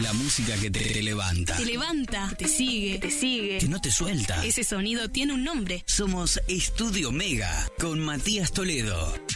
La música que te levanta. Te levanta, te sigue, te sigue. Que no te suelta. Ese sonido tiene un nombre. Somos Estudio Mega con Matías Toledo.